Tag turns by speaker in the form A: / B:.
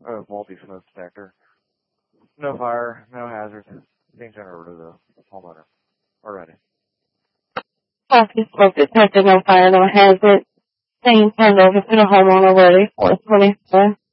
A: multi-smoke detector. No fire, no hazard. Being turned over to the homeowner. Already.
B: Multi-smoke detector, no fire, no hazard. Being turned over to the homeowner already. 424.